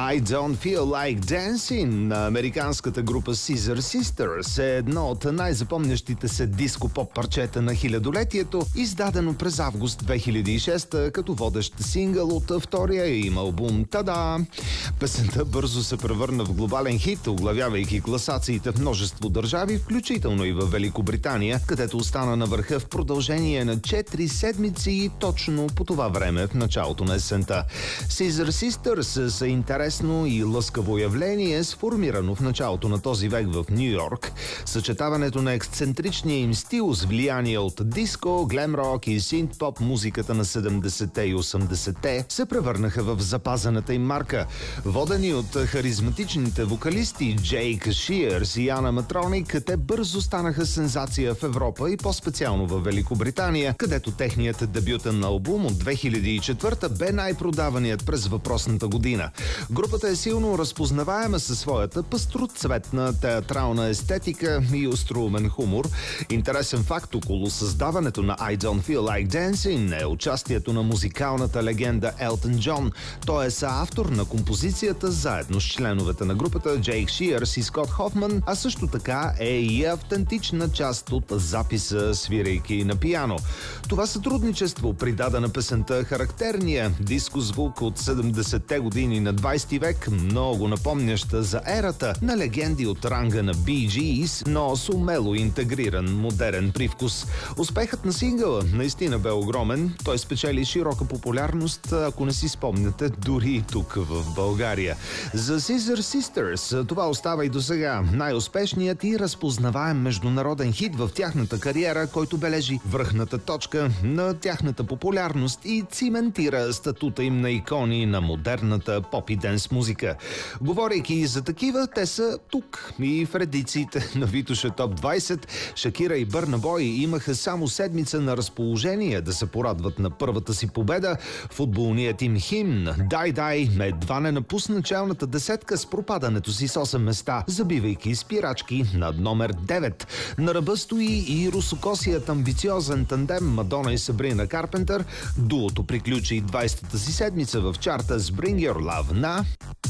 I Don't Feel Like Dancing на американската група Scissor Sisters е едно от най-запомнящите се диско-поп парчета на хилядолетието, издадено през август 2006 като водещ сингъл от втория им албум «Тада». Песента бързо се превърна в глобален хит, оглавявайки класациите в множество държави, включително и в Великобритания, където остана на върха в продължение на 4 седмици точно по това време в началото на есента. Scissor Sisters са интересно и лъскаво явление, сформирано в началото на този век в Ню Йорк. Съчетаването на ексцентричния им стил с влияние от диско, глем-рок и синт-поп музиката на 70-те и 80-те се превърнаха в запазената им марка. Водени от харизматичните вокалисти Джейк Шиърс и Ана Матроник, те бързо станаха сензация в Европа и по-специално в Великобритания, където техният дебютен албум от 2004 бе най-продаваният през въпросната година. Групата е силно разпознаваема със своята пъстроцветна театрална естетика и остроумен хумор. Интересен факт около създаването на I Don't Feel Like Dancing е участието на музикалната легенда Елтън Джон. Той е съавтор на композицията заедно с членовете на групата Джейк Шиърс и Скот Хофман, а също така е и автентична част от записа, свирейки на пиано. Това сътрудничество придаде на песента характерния диско звук от 70-те години на 20 век, много напомняща за ерата на легенди от ранга на Bee Gees, но с умело интегриран модерен привкус. Успехът на сингъла наистина бе огромен. Той спечели широка популярност, ако не си спомняте, дори и тук в България. За Scissor Sisters това остава и досега най-успешният и разпознаваем международен хит в тяхната кариера, който бележи връхната точка на тяхната популярност и циментира статута им на икони на модерната поп и денс музика. Говорейки за такива, те са тук и в редиците на Витоша Топ 20. Шакира и Бърна Бой имаха само седмица на разположение да се порадват на първата си победа. Футболният им химн «Дай, дай» едва не напусна челната десетка с пропадането си с 8 места, забивайки спирачки над номер 9. На ръба стои и русокосият амбициозен тандем Мадона и Сабрина Карпентър. Дуото приключи 20-та си седмица в чарта с Bring Your Love на